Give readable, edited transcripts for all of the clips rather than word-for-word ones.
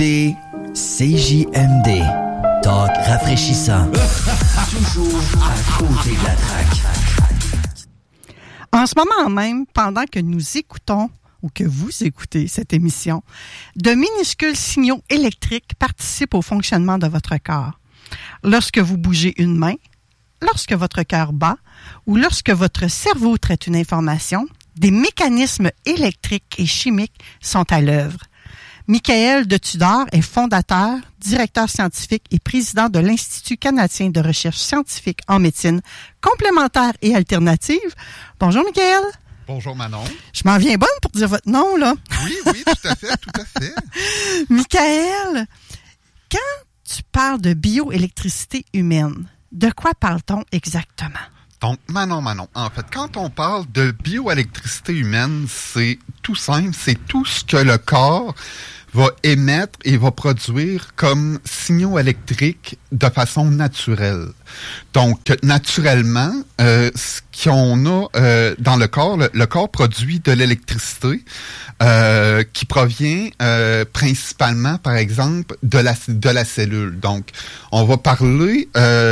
CJMD. Talk rafraîchissant. Toujours à côté de la traque. En ce moment même, pendant que nous écoutons ou que vous écoutez cette émission, de minuscules signaux électriques participent au fonctionnement de votre corps. Lorsque vous bougez une main, lorsque votre cœur bat ou lorsque votre cerveau traite une information, des mécanismes électriques et chimiques sont à l'œuvre. Michael de Tudor est fondateur, directeur scientifique et président de l'Institut canadien de recherche scientifique en médecine complémentaire et alternative. Bonjour, Michael. Bonjour, Manon. Je m'en viens bonne pour dire votre nom, là. Oui, tout à fait, tout à fait. Michael, quand tu parles de bioélectricité humaine, de quoi parle-t-on exactement? Donc, Manon, en fait, quand on parle de bioélectricité humaine, c'est tout simple, c'est tout ce que le corps va émettre et va produire comme signaux électriques de façon naturelle. Donc, naturellement, ce qu'on a dans le corps produit de l'électricité qui provient principalement, par exemple, de la cellule. Donc, on va parler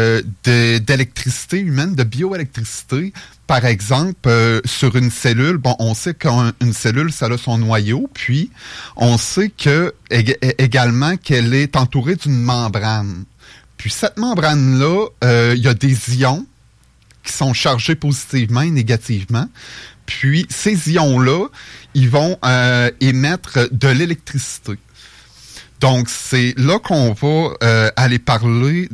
d'électricité humaine, de bioélectricité. Par exemple, sur une cellule, bon, on sait qu'une cellule, ça a son noyau, puis on sait que également qu'elle est entourée d'une membrane. Puis cette membrane-là, il y a des ions qui sont chargés positivement et négativement. Puis ces ions-là, ils vont émettre de l'électricité. Donc, c'est là qu'on va aller parler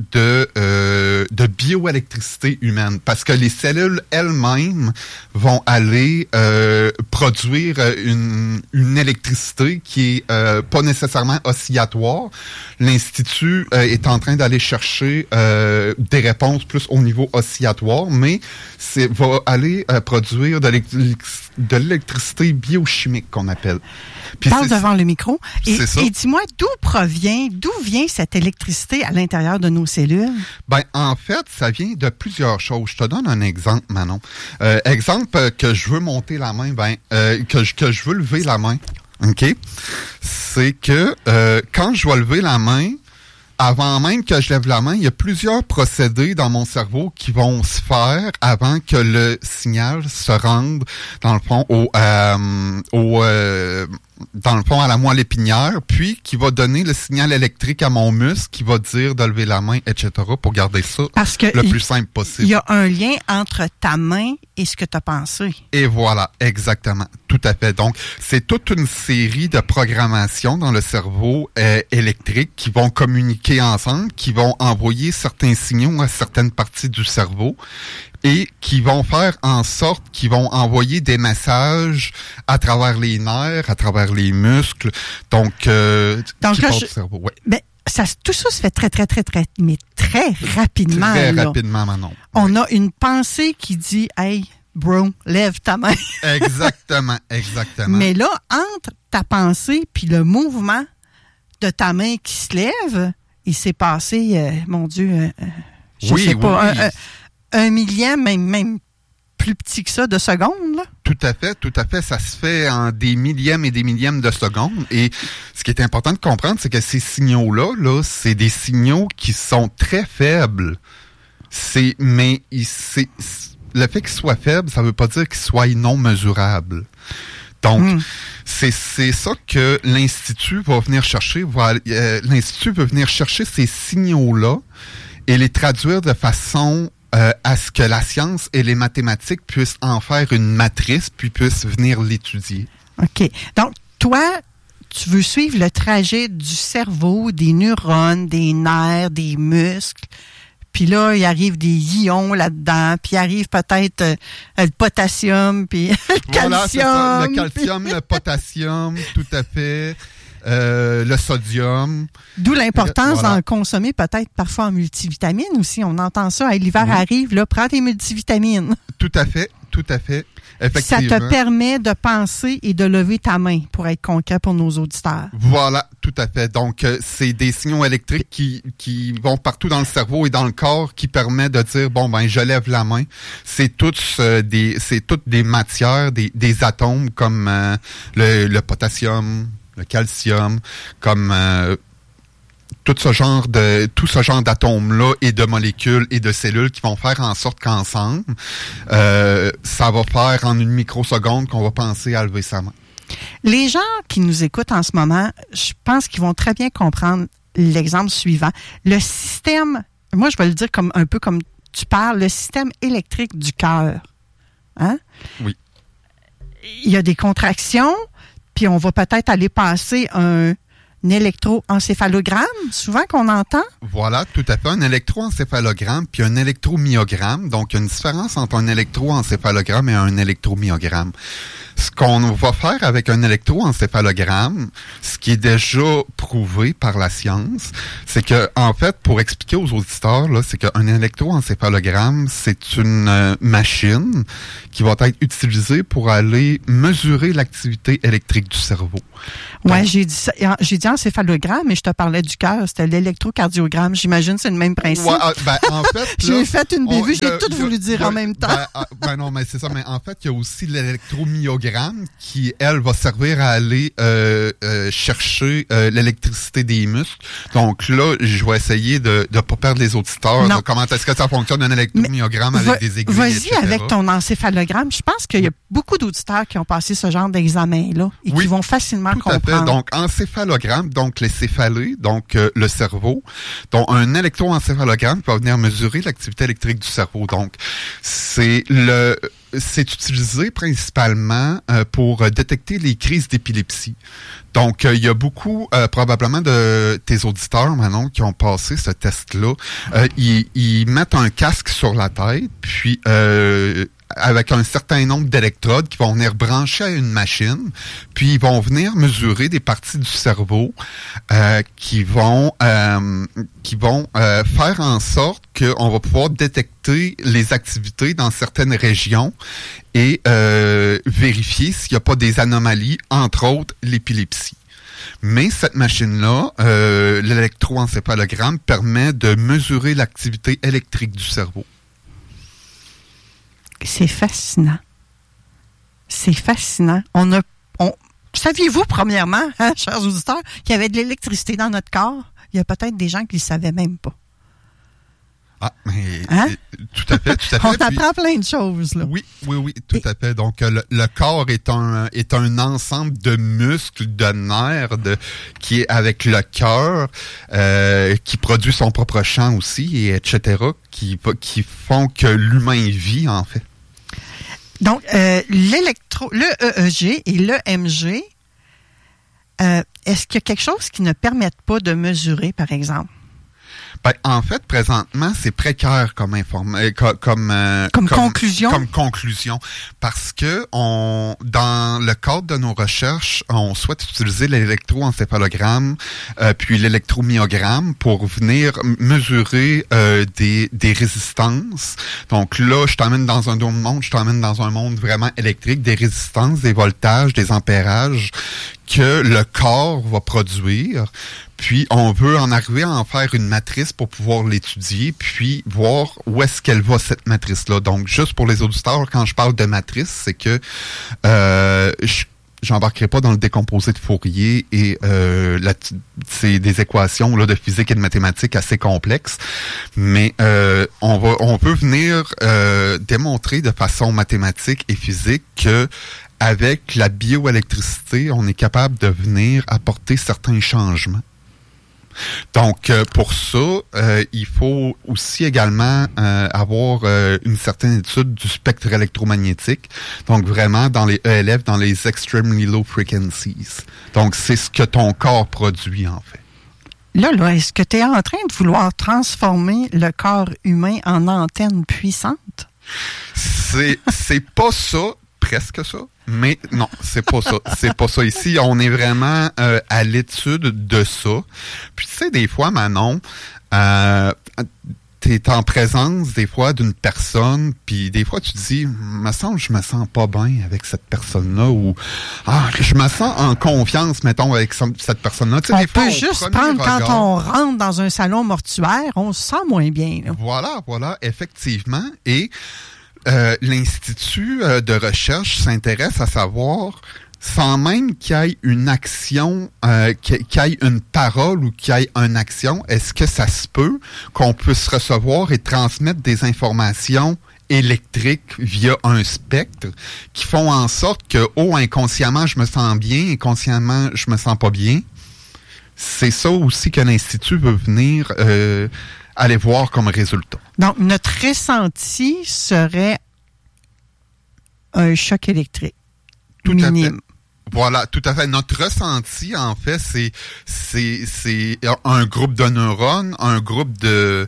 de bioélectricité humaine, parce que les cellules elles-mêmes vont aller produire une électricité qui est pas nécessairement oscillatoire. L'Institut est en train d'aller chercher des réponses plus au niveau oscillatoire, mais va aller produire de l'électricité biochimique qu'on appelle. Puis parle devant le micro et dis-moi d'où vient cette électricité à l'intérieur de nos cellules? Ben en fait, ça vient de plusieurs choses. Je te donne un exemple, Manon. Exemple que je veux monter la main, que je veux lever la main. OK? C'est que quand je vais lever la main, avant même que je lève la main, il y a plusieurs procédés dans mon cerveau qui vont se faire avant que le signal se rende, dans le fond, à la moelle épinière, puis qui va donner le signal électrique à mon muscle, qui va dire de lever la main, etc., pour garder ça le plus simple possible. Il y a un lien entre ta main et ce que tu as pensé. Et voilà, exactement, tout à fait. Donc, c'est toute une série de programmations dans le cerveau électrique qui vont communiquer ensemble, qui vont envoyer certains signaux à certaines parties du cerveau, et qui vont faire en sorte qu'ils vont envoyer des messages à travers les nerfs, à travers les muscles, donc qui passent au cerveau. Ouais. Ben, tout ça se fait très rapidement. Très rapidement, Manon. On a une pensée qui dit « Hey, bro, lève ta main. » Exactement. Mais là, entre ta pensée puis le mouvement de ta main qui se lève, il s'est passé, mon Dieu, je sais pas, un millième, même plus petit que ça, de secondes, là? Tout à fait. Ça se fait en des millièmes et des millièmes de secondes. Et ce qui est important de comprendre, c'est que ces signaux-là, c'est des signaux qui sont très faibles. Le fait qu'ils soient faibles, ça veut pas dire qu'ils soient non mesurables. Donc, c'est ça que l'Institut va venir chercher. L'Institut veut venir chercher ces signaux-là et les traduire de façon à ce que la science et les mathématiques puissent en faire une matrice, puis puissent venir l'étudier. OK. Donc, toi, tu veux suivre le trajet du cerveau, des neurones, des nerfs, des muscles. Puis là, il arrive des ions là-dedans, puis il arrive peut-être le potassium, puis le calcium. Voilà, c'est ça, le calcium, le potassium, tout à fait. Le sodium. D'où l'importance d'en consommer peut-être parfois en multivitamines aussi. On entend ça. Hey, l'hiver arrive, là, prends tes multivitamines. Tout à fait. Effectivement. Ça te permet de penser et de lever ta main, pour être concret pour nos auditeurs. Voilà, tout à fait. Donc, c'est des signaux électriques qui vont partout dans le cerveau et dans le corps qui permettent de dire, je lève la main. C'est toutes des matières, des atomes comme le potassium, le calcium, comme tout ce genre d'atomes-là et de molécules et de cellules qui vont faire en sorte qu'ensemble, ça va faire en une microseconde qu'on va penser à lever sa main. Les gens qui nous écoutent en ce moment, je pense qu'ils vont très bien comprendre l'exemple suivant. Le système, moi je vais le dire un peu comme tu parles, le système électrique du cœur. Hein? Oui. Il y a des contractions, puis on va peut-être aller passer un électroencéphalogramme, souvent qu'on entend. Voilà, tout à fait. Un électroencéphalogramme puis un électromyogramme. Donc, il y a une différence entre un électroencéphalogramme et un électromyogramme. Ce qu'on va faire avec un électroencéphalogramme, ce qui est déjà prouvé par la science, c'est que, en fait, pour expliquer aux auditeurs, là, c'est qu'un électroencéphalogramme, c'est une machine qui va être utilisée pour aller mesurer l'activité électrique du cerveau. Oui, j'ai dit encéphalogramme, mais je te parlais du cœur, c'était l'électrocardiogramme. J'imagine que c'est le même principe. Ouais, en fait, j'ai fait une bévue, j'ai tout voulu dire en même temps. Non, mais c'est ça. Mais en fait, il y a aussi l'électromyogramme qui, elle, va servir à aller chercher l'électricité des muscles. Donc là, je vais essayer de ne pas perdre les auditeurs. De comment est-ce que ça fonctionne, un électromyogramme avec des aiguilles, Vas-y etc. avec ton encéphalogramme. Je pense qu'il y a beaucoup d'auditeurs qui ont passé ce genre d'examen-là et qui vont facilement comprendre. Tout à fait. Donc, encéphalogramme, donc les céphalées, donc le cerveau. Donc, un électroencéphalogramme va venir mesurer l'activité électrique du cerveau. Donc, c'est utilisé principalement pour détecter les crises d'épilepsie. Donc, il y a beaucoup, probablement, de tes auditeurs, Manon, qui ont passé ce test-là. Ils mettent un casque sur la tête, puis avec un certain nombre d'électrodes qui vont venir brancher à une machine, puis ils vont venir mesurer des parties du cerveau qui vont faire en sorte qu'on va pouvoir détecter les activités dans certaines régions et vérifier s'il n'y a pas des anomalies, entre autres l'épilepsie. Mais cette machine-là, l'électroencéphalogramme, permet de mesurer l'activité électrique du cerveau. C'est fascinant. C'est fascinant. Saviez-vous, premièrement, chers auditeurs, qu'il y avait de l'électricité dans notre corps? Il y a peut-être des gens qui ne le savaient même pas. Ah, mais tout à fait. On t'apprend plein de choses, là. Oui, tout à fait. Donc, le corps est un ensemble de muscles, de nerfs, qui est avec le cœur, qui produit son propre chant aussi, et etc., qui font que l'humain vit, en fait. Donc, le EEG et le MG, est-ce qu'il y a quelque chose qui ne permette pas de mesurer, par exemple? Ben, en fait, présentement, c'est précaire comme conclusion. Comme conclusion. Parce que dans le cadre de nos recherches, on souhaite utiliser l'électroencéphalogramme puis l'électromyogramme pour venir mesurer des résistances. Donc là, je t'emmène dans un monde vraiment électrique, des résistances, des voltages, des ampérages que le corps va produire. Puis, on veut en arriver à en faire une matrice pour pouvoir l'étudier, puis voir où est-ce qu'elle va, cette matrice-là. Donc, juste pour les auditeurs, quand je parle de matrice, c'est que j'embarquerai pas dans le décomposé de Fourier et c'est des équations là de physique et de mathématiques assez complexes, mais on peut venir démontrer de façon mathématique et physique que avec la bioélectricité, on est capable de venir apporter certains changements. Donc, pour ça, il faut aussi également avoir une certaine étude du spectre électromagnétique. Donc, vraiment, dans les ELF, dans les Extremely Low Frequencies. Donc, c'est ce que ton corps produit, en fait. Là, est-ce que tu es en train de vouloir transformer le corps humain en antenne puissante? C'est pas ça. Presque ça, mais non, c'est pas ça. C'est pas ça. Ici, on est vraiment à l'étude de ça. Puis tu sais, des fois, Manon, t'es en présence des fois d'une personne, puis des fois tu te dis, me semble je me sens pas bien avec cette personne-là, ou je me sens en confiance, mettons, avec cette personne-là. Tu sais, des fois, peut juste prendre regard, quand on rentre dans un salon mortuaire, on se sent moins bien. Là. Voilà, effectivement. Et l'Institut de recherche s'intéresse à savoir sans même qu'il y ait une action, qu'il y ait une parole ou qu'il y ait une action, est-ce que ça se peut qu'on puisse recevoir et transmettre des informations électriques via un spectre qui font en sorte que, inconsciemment, je me sens bien, inconsciemment, je me sens pas bien? C'est ça aussi que l'Institut veut venir aller voir comme résultat. Donc, notre ressenti serait un choc électrique. Tout minime. à fait. Voilà, tout à fait. Notre ressenti, en fait, c'est un groupe de neurones, un groupe de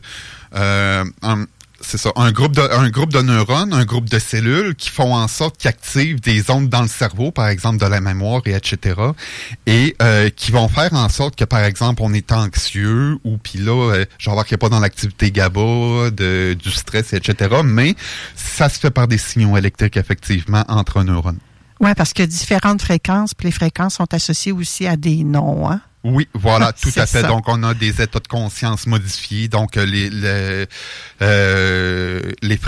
neurones, un groupe de cellules qui font en sorte qu'ils activent des ondes dans le cerveau, par exemple de la mémoire et etc. Et qui vont faire en sorte que, par exemple, on est anxieux ou puis là, j'embarquerai pas dans l'activité GABA, du stress, etc. Mais ça se fait par des signaux électriques, effectivement, entre neurones. Oui, parce qu'il y a différentes fréquences, puis les fréquences sont associées aussi à des noms, hein? Oui, voilà, tout à fait. Ça. Donc, on a des états de conscience modifiés. Donc, les